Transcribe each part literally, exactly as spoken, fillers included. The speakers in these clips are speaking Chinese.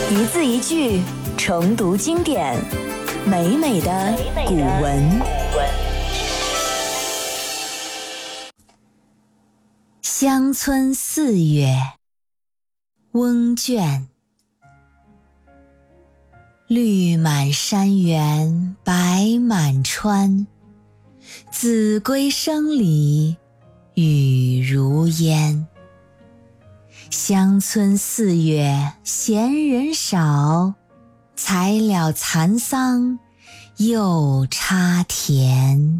一字一句重读经典，美美的古文。乡村四月，翁卷。绿满山原白满川，子规声里雨如烟。乡村四月闲人少，才了蚕桑又插田。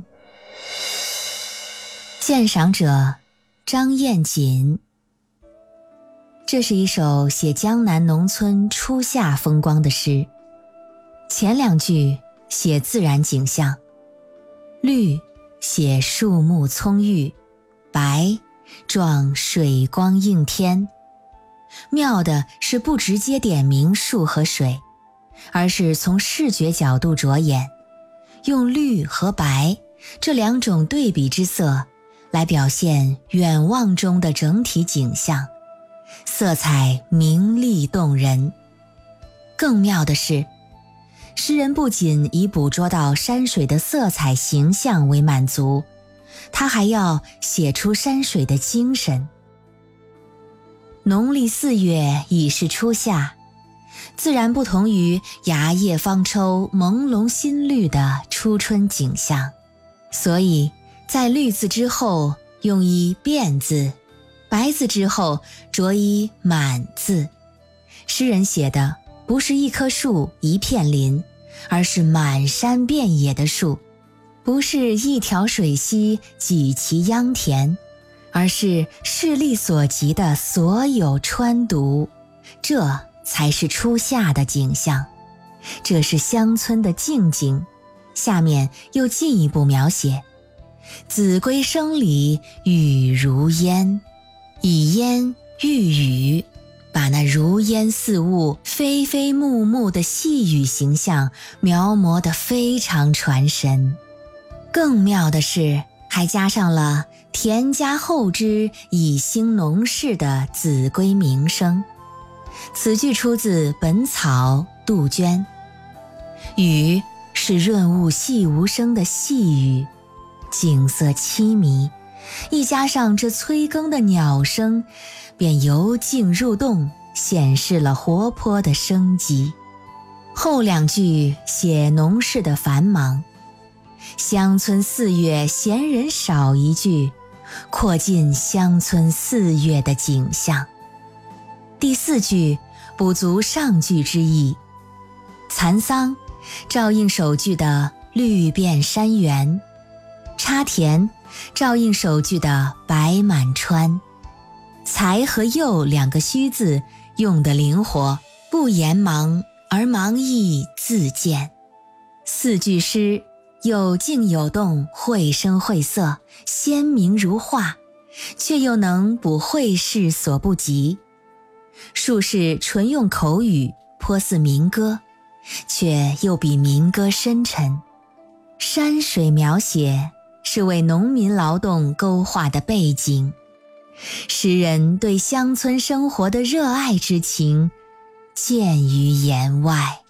鉴赏者张燕锦。这是一首写江南农村初夏风光的诗。前两句写自然景象，绿写树木葱郁，白状水光映天。妙的是不直接点明树和水，而是从视觉角度着眼，用绿和白这两种对比之色来表现远望中的整体景象，色彩明丽动人。更妙的是，诗人不仅以捕捉到山水的色彩形象为满足，他还要写出山水的精神。农历四月已是初夏，自然不同于芽叶方抽、朦胧新绿的初春景象，所以在绿字之后用一变字，白字之后着一满字。诗人写的不是一棵树一片林，而是满山遍野的树；不是一条水溪几畦秧田，而是视力所及的所有川渎。这才是初夏的景象，这是乡村的静景。下面又进一步描写，子规声里雨如烟，以烟喻雨，把那如烟似雾、飞飞木木的细雨形象描摹得非常传神。更妙的是，还加上了田家后之以兴农事的子规名声。此句出自《本草》杜鹃。雨是润物细无声的细雨，景色凄迷，一加上这催更的鸟声，便由静入动，显示了活泼的生机。后两句写农事的繁忙，乡村四月闲人少一句，扩进乡村四月的景象。第四句补足上句之意，蚕桑照应首句的绿遍山原，插田照应首句的白满川。才和又两个虚字用得灵活，不言忙，而忙意自见。四句诗有静有动，绘声绘色，鲜明如画，却又能补绘事所不及。数是纯用口语，颇似民歌，却又比民歌深沉。山水描写是为农民劳动勾画的背景，诗人对乡村生活的热爱之情见于言外。